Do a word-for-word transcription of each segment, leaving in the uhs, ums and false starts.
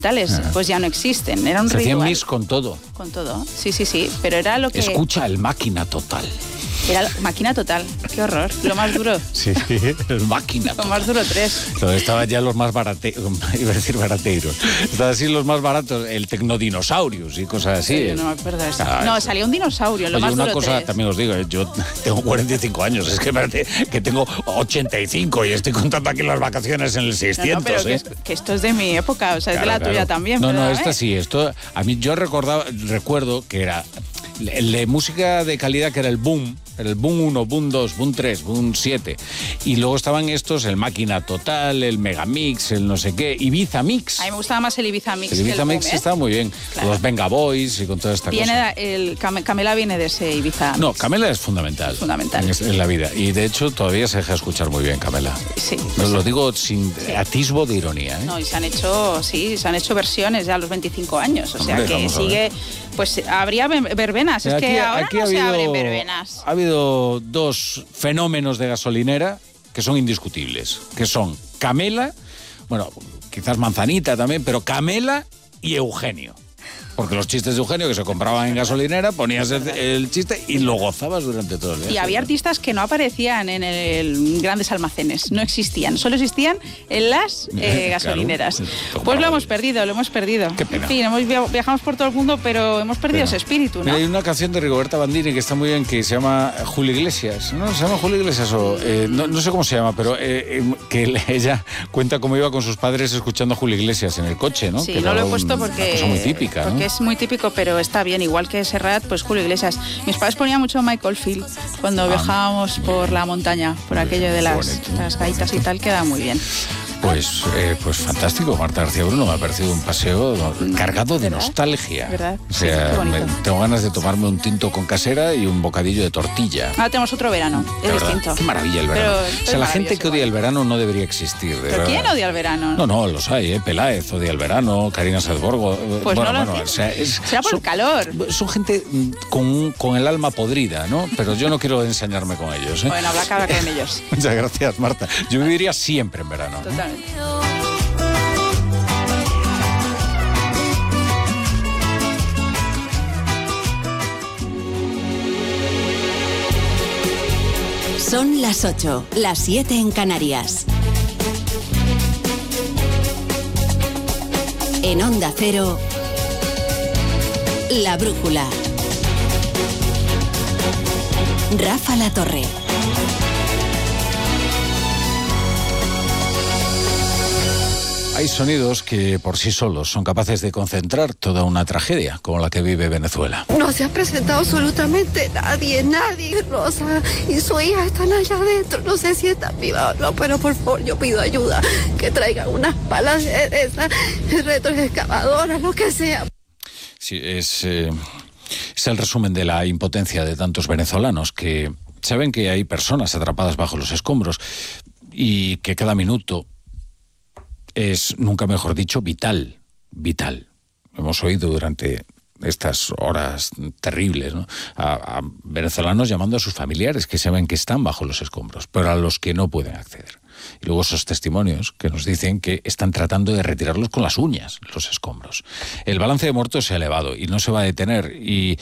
tales, ah. pues ya no existen. Era un Se ritual. hacían mix con todo. Con todo, sí, sí, sí. Pero era lo que... Escucha el Máquina Total. Era máquina total, qué horror. Lo más duro. Sí, el Máquina Total. Lo más duro tres. Estaban ya los más barateros, iba a decir barateiros. Estaban así los más baratos, el Tecnodinosaurius y cosas así. Sí, no me acuerdo de eso. Ah, no, eso. salía un dinosaurio, lo Oye, más una duro cosa tres. también os digo, yo tengo cuarenta y cinco años, es que parece que tengo ochenta y cinco y estoy contando aquí las vacaciones en el seiscientos. No, no, pero ¿eh? que, que esto es de mi época, o sea, Claro, es de la claro. tuya también. No, no, ¿verdad, esta eh? sí, esto, a mí yo recordaba, recuerdo que era de música de calidad, que era el Boom, era el Boom uno, Boom dos, Boom tres, Boom siete, y luego estaban estos, el Máquina Total, el Megamix, el no sé qué, Ibiza Mix. A mí me gustaba más el Ibiza Mix. El Ibiza que el Mix Boom, ¿eh? está muy bien, Claro. los Venga Boys y con toda esta viene cosa. el Cam- Camela viene de ese Ibiza Mix. No, Camela es fundamental. Es fundamental. En, en la vida. Y de hecho todavía se deja escuchar muy bien Camela. Sí. Pues lo digo sin sí. atisbo de ironía, ¿eh? No, y se han hecho, sí, se han hecho versiones ya a los veinticinco años, o Hombre, sea que vamos a ver. sigue, pues habría verbenas, es Aquí- que ahora aquí no ha se habido- abren verbenas. Ha habido dos fenómenos de gasolinera que son indiscutibles, que son Camela, bueno, quizás Manzanita también, pero Camela y Eugenio. Porque los chistes de Eugenio que se compraban en gasolinera, ponías el, el chiste y lo gozabas durante todo el día. Y había artistas que no aparecían en el grandes almacenes, no existían, solo existían en las eh, gasolineras. Claro. Pues lo hemos perdido, lo hemos perdido. Qué pena. En fin, hemos via- viajamos por todo el mundo, pero hemos perdido Pena. ese espíritu, ¿no? Mira, hay una canción de Rigoberta Bandini que está muy bien, que se llama Julio Iglesias, ¿no? ¿Se llama Julio Iglesias o...? Eh, no, no sé cómo se llama, pero eh, eh, que ella cuenta cómo iba con sus padres escuchando a Julio Iglesias en el coche, ¿no? Sí, Que no lo era he puesto un- porque, una cosa muy típica, porque ¿no? es muy típico, pero está bien, igual que Serrat, pues Julio Iglesias. Mis padres ponían mucho Michael Field cuando Ah, viajábamos por la montaña, por Muy aquello bien, de qué las, bonito. las gaitas y tal, queda muy bien. Pues, eh, pues fantástico, Marta García Bruno, me ha parecido un paseo cargado de ¿Verdad? nostalgia. ¿Verdad? O Sí, sea, qué bonito. me- tengo ganas de tomarme un tinto con casera y un bocadillo de tortilla. Ahora tenemos otro verano, De es verdad, distinto. qué maravilla el verano. Pero o sea, la es gente que odia maravilloso el verano no debería existir. De ¿Pero verdad. quién odia el verano? No, no, los hay, ¿eh? Peláez odia el verano, Karina Sadborgo. eh, Pues bueno, no lo bueno, sé. o sea, es- Será por son- el calor. Son gente mm, con, con el alma podrida, ¿no? Pero yo no quiero ensañarme con ellos, ¿eh? Bueno, habrá que hablar con ellos. Muchas gracias, Marta. Yo viviría siempre en verano. ¿eh? Totalmente. Son las ocho, las siete en Canarias. En Onda Cero, La Brújula. Rafa La Torre. Hay sonidos que por sí solos son capaces de concentrar toda una tragedia como la que vive Venezuela. No se ha presentado absolutamente nadie, nadie. Rosa y su hija están allá adentro. No sé si están vivas o no, pero por favor yo pido ayuda. Que traigan unas palas de esas retroexcavadoras, lo que sea. Sí, es, eh, es el resumen de la impotencia de tantos venezolanos que saben que hay personas atrapadas bajo los escombros y que cada minuto es, nunca mejor dicho, vital, vital. Hemos oído durante estas horas terribles, ¿no?, a, a venezolanos llamando a sus familiares que saben que están bajo los escombros, pero a los que no pueden acceder. Y luego esos testimonios que nos dicen que están tratando de retirarlos con las uñas, los escombros. El balance de muertos se ha elevado y no se va a detener. Y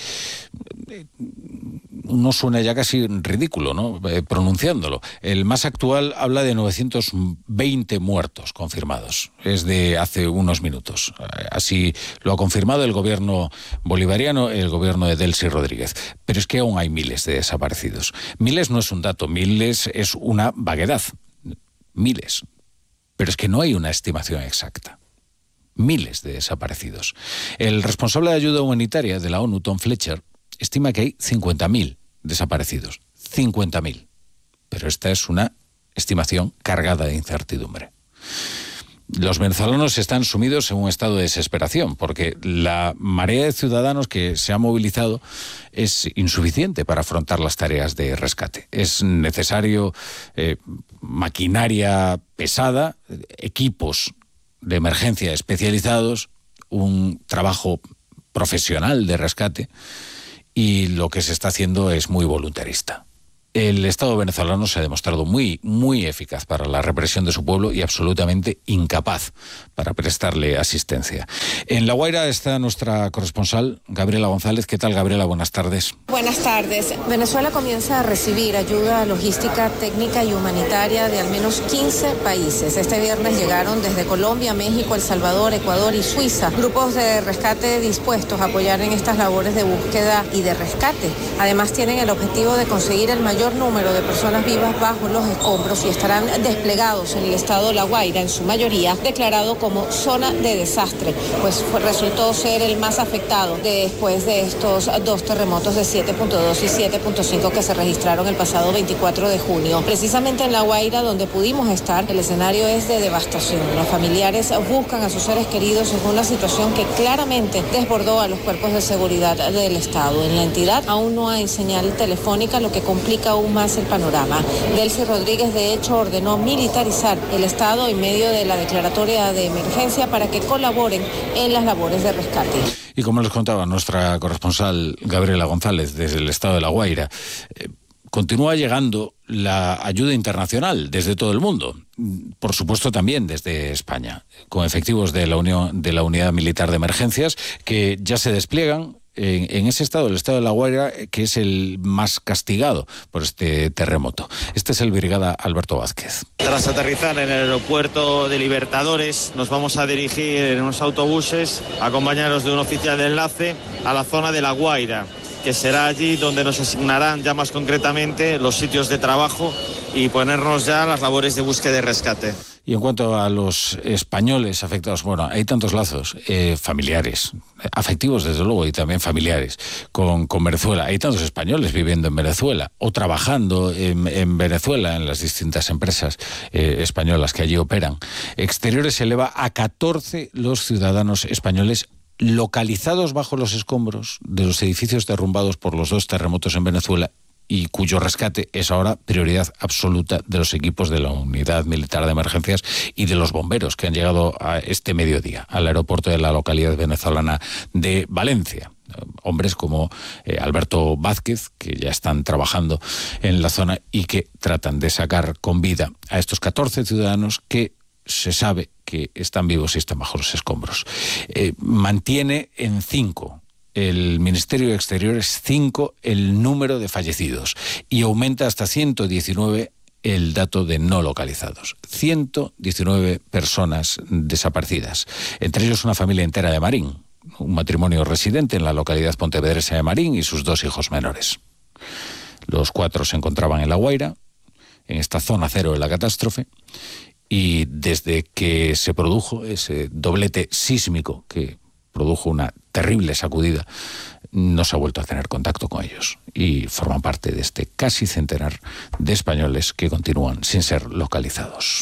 uno suena ya casi ridículo, ¿no?, eh, pronunciándolo. El más actual habla de novecientos veinte muertos confirmados. Es de hace unos minutos. Así lo ha confirmado el gobierno bolivariano, el gobierno de Delcy Rodríguez. Pero es que aún hay miles de desaparecidos. Miles no es un dato, miles es una vaguedad. Miles. Pero es que no hay una estimación exacta. Miles de desaparecidos. El responsable de ayuda humanitaria de la ONU, Tom Fletcher, estima que hay cincuenta mil desaparecidos. cincuenta mil. Pero esta es una estimación cargada de incertidumbre. Los venezolanos están sumidos en un estado de desesperación porque la marea de ciudadanos que se ha movilizado es insuficiente para afrontar las tareas de rescate. Es necesario eh, maquinaria pesada, equipos de emergencia especializados, un trabajo profesional de rescate, y lo que se está haciendo es muy voluntarista. El Estado venezolano se ha demostrado muy, muy eficaz para la represión de su pueblo y absolutamente incapaz para prestarle asistencia. En La Guaira está nuestra corresponsal, Gabriela González. ¿Qué tal, Gabriela? Buenas tardes. Buenas tardes. Venezuela comienza a recibir ayuda logística, técnica y humanitaria de al menos quince países. Este viernes llegaron desde Colombia, México, El Salvador, Ecuador y Suiza grupos de rescate dispuestos a apoyar en estas labores de búsqueda y de rescate. Además, tienen el objetivo de conseguir el mayor número de personas vivas bajo los escombros y estarán desplegados en el estado de La Guaira, en su mayoría declarado como zona de desastre, pues fue, resultó ser el más afectado después de estos dos terremotos de siete punto dos y siete punto cinco que se registraron el pasado veinticuatro de junio. Precisamente en La Guaira, donde pudimos estar, el escenario es de devastación. Los familiares buscan a sus seres queridos en una situación que claramente desbordó a los cuerpos de seguridad del estado. En la entidad aún no hay señal telefónica, lo que complica aún más el panorama. Delcy Rodríguez, de hecho, ordenó militarizar el estado en medio de la declaratoria de emergencia para que colaboren en las labores de rescate. Y como les contaba nuestra corresponsal Gabriela González desde el estado de La Guaira, eh, continúa llegando la ayuda internacional desde todo el mundo, por supuesto también desde España, con efectivos de la Unión, de la Unidad Militar de Emergencias que ya se despliegan En, en ese estado, el estado de La Guaira, que es el más castigado por este terremoto. Este es el brigada Alberto Vázquez. Tras aterrizar en el aeropuerto de Libertadores, nos vamos a dirigir en unos autobuses, acompañados de un oficial de enlace, a la zona de La Guaira, que será allí donde nos asignarán ya más concretamente los sitios de trabajo y ponernos ya las labores de búsqueda y rescate. Y en cuanto a los españoles afectados, bueno, hay tantos lazos eh, familiares, afectivos desde luego, y también familiares, con, con Venezuela. Hay tantos españoles viviendo en Venezuela o trabajando en, en Venezuela, en las distintas empresas eh, españolas que allí operan. Exteriores se eleva a catorce los ciudadanos españoles localizados bajo los escombros de los edificios derrumbados por los dos terremotos en Venezuela, y cuyo rescate es ahora prioridad absoluta de los equipos de la Unidad Militar de Emergencias y de los bomberos que han llegado a este mediodía al aeropuerto de la localidad venezolana de Valencia. Hombres como eh, Alberto Vázquez, que ya están trabajando en la zona y que tratan de sacar con vida a estos catorce ciudadanos que se sabe que están vivos y están bajo los escombros. Eh, mantiene en cinco el Ministerio de Exteriores cinco el número de fallecidos y aumenta hasta ciento diecinueve el dato de no localizados. ciento diecinueve personas desaparecidas, entre ellos una familia entera de Marín, un matrimonio residente en la localidad pontevedresa de Marín y sus dos hijos menores. Los cuatro se encontraban en La Guaira, en esta zona cero de la catástrofe, y desde que se produjo ese doblete sísmico que produjo una terrible sacudida, no se ha vuelto a tener contacto con ellos y forman parte de este casi centenar de españoles que continúan sin ser localizados.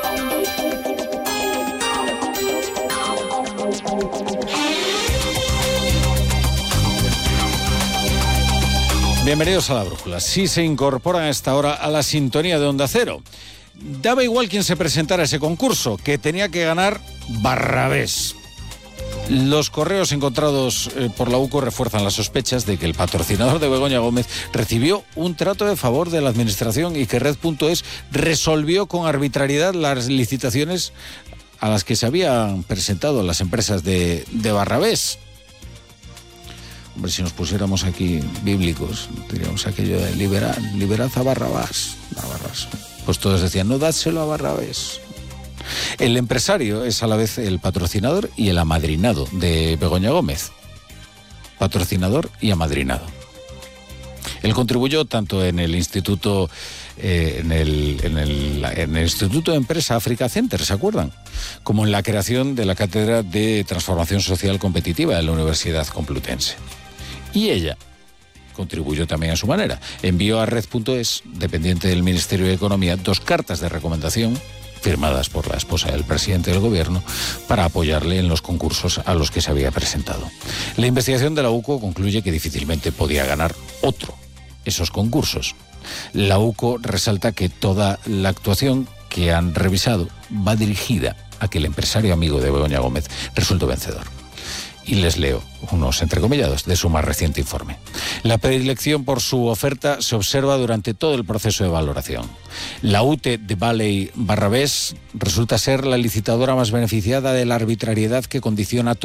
Bienvenidos a La Brújula. Sí se incorporan a esta hora a la sintonía de Onda Cero. Daba igual quien se presentara a ese concurso, que tenía que ganar Barrabés. Los correos encontrados eh, por la U C O refuerzan las sospechas de que el patrocinador de Begoña Gómez recibió un trato de favor de la administración y que Red punto es resolvió con arbitrariedad las licitaciones a las que se habían presentado las empresas de, de Barrabés. Hombre, si nos pusiéramos aquí bíblicos, diríamos aquello de liberad, liberad a Barrabás, a Barrabás. Pues todos decían, no, dádselo a Barrabés. El empresario es a la vez el patrocinador y el amadrinado de Begoña Gómez. Patrocinador y amadrinado. Él contribuyó tanto en el Instituto eh, en, el, en, el, en el Instituto de Empresa Africa Center, ¿se acuerdan? Como en la creación de la Cátedra de Transformación Social Competitiva de la Universidad Complutense. Y ella contribuyó también a su manera. Envió a Red punto es, dependiente del Ministerio de Economía, dos cartas de recomendación firmadas por la esposa del presidente del gobierno, para apoyarle en los concursos a los que se había presentado. La investigación de la U C O concluye que difícilmente podía ganar otro esos concursos. La U C O resalta que toda la actuación que han revisado va dirigida a que el empresario amigo de Begoña Gómez resultó vencedor. Y les leo unos entrecomillados de su más reciente informe. La predilección por su oferta se observa durante todo el proceso de valoración. La U T E de Valley Barravés resulta ser la licitadora más beneficiada de la arbitrariedad que condiciona todo